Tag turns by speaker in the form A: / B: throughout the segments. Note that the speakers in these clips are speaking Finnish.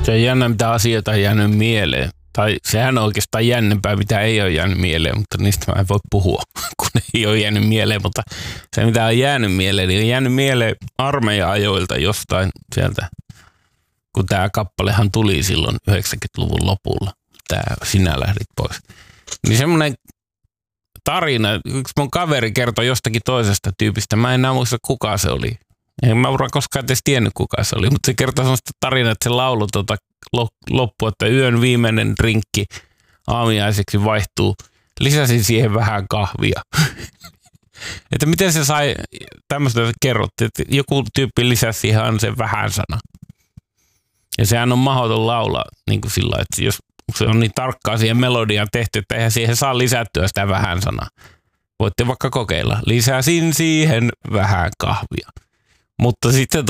A: Se on jännä, mitä asioita on jäänyt mieleen. Tai sehän on oikeastaan jännempää, mitä ei ole jäänyt mieleen, mutta niistä mä en voi puhua, kun ei ole jäänyt mieleen. Mutta se, mitä on jäänyt mieleen, niin on jäänyt mieleen armeija-ajoilta jostain sieltä, kun tämä kappalehan tuli silloin 90-luvun lopulla. Tämä Sinä lähdit pois. Niin semmoinen tarina, yksi mun kaveri kertoi jostakin toisesta tyypistä. Mä en enää muista, kuka se oli. En mä koskaan edes tiennyt, kuka se oli, mutta se kertoi sellaista tarinaa, että se laulu loppui, että yön viimeinen drinkki aamiaiseksi vaihtuu. Lisäsin siihen vähän kahvia. Että miten se sai, tämmöistä kerrottiin, että joku tyyppi lisäsi siihen sen vähän sana. Ja sehän on mahdoton laulaa niin kuin sillä, että jos se on niin tarkkaan siihen melodiaan tehty, että eihän siihen saa lisättyä sitä vähän sanaa. Voitte vaikka kokeilla. Lisäsin siihen vähän kahvia. Mutta sitten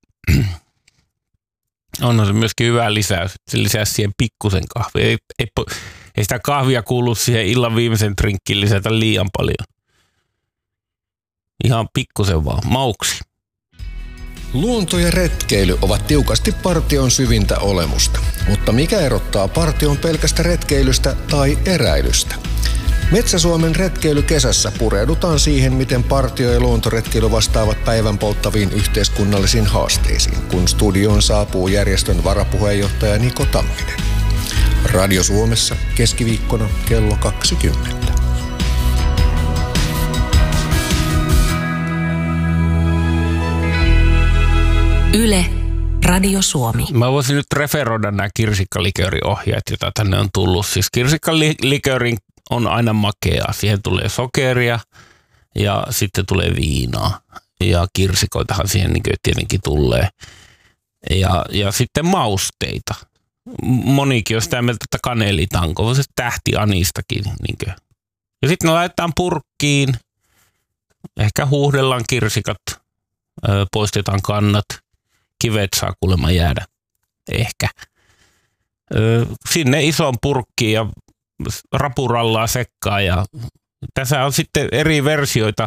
A: onhan se myöskin hyvä lisäys. Se lisäsi siihen pikkusen kahvia. Ei sitä kahvia kuulu siihen illan viimeisen drinkkiin lisätä liian paljon. Ihan pikkusen vaan. Mauksi.
B: Luonto ja retkeily ovat tiukasti partion syvintä olemusta. Mutta mikä erottaa partion pelkästä retkeilystä tai eräilystä? Metsä-Suomen retkeilykesässä pureudutaan siihen, miten partio- ja luontoretkeily vastaavat päivän polttaviin yhteiskunnallisiin haasteisiin, kun studioon saapuu järjestön varapuheenjohtaja Niko Tamminen. Radio Suomessa keskiviikkona kello 20.
C: Yle, Radio Suomi.
A: Mä voisin nyt referoida nämä kirsikkalikööriohjeet, joita tänne on tullut. Siis kirsikkaliköörin on aina makeaa. Siihen tulee sokeria ja sitten tulee viinaa. Ja kirsikoitahan siihen niin tietenkin tulee. Ja sitten mausteita. Monikin on sitä mieltä, että kanelitanko, se tähti anistakin. Niin ja sitten ne laitetaan purkkiin. Ehkä huuhdellaan kirsikat, poistetaan kannat. Kivet saa kuulemma jäädä. Ehkä. Sinne isoon purkkiin ja rapurallaa sekkaa. Ja tässä on sitten eri versioita,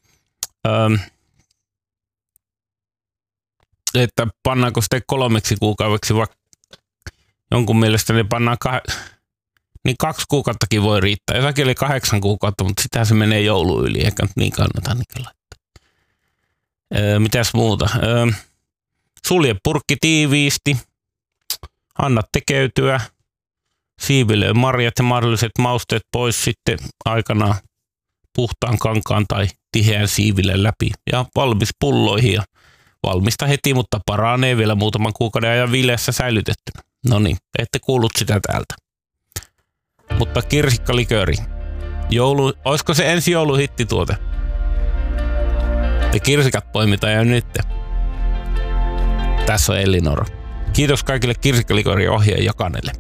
A: että pannaanko sitten 3 kuukaudeksi, vaikka jonkun mielestä ne pannaan niin 2 kuukauttakin voi riittää. Jossakin oli 8 kuukautta, mutta sitähän se menee joulu yli, eikä niin kannata niin laittaa. Mitäs muuta? Sulje purkki tiiviisti, anna tekeytyä, siivilöi marjat ja mahdolliset mausteet pois sitten aikanaan puhtaan kankaan tai tiheän siivilön läpi ja valmis pulloihin ja valmista heti, mutta paranee vielä muutaman kuukauden ajan viileässä säilytettynä. No niin, ette kuullut sitä täältä. Mutta kirsikkalikööri. Olisiko se ensi jouluhittituote? Ja kirsikat poimitaan jo nyt. Tässä on Elinora. Kiitos kaikille kirsikkalikööriohjeen jakaneille.